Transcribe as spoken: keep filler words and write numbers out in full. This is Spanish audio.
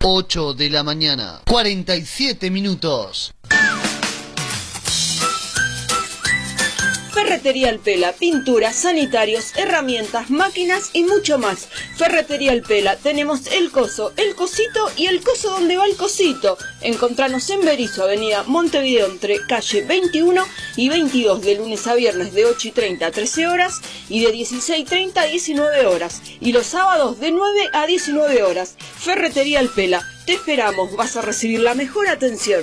ocho de la mañana, cuarenta y siete minutos. Ferretería El Pela, pinturas, sanitarios, herramientas, máquinas y mucho más. Ferretería El Pela, tenemos el coso, el cosito y el coso donde va el cosito. Encontranos en Berisso, avenida Montevideo, entre calle veintiuno y veintidós, de lunes a viernes de ocho y treinta a trece horas y de dieciséis y treinta a diecinueve horas. Y los sábados de nueve a diecinueve horas. Ferretería El Pela, te esperamos, vas a recibir la mejor atención.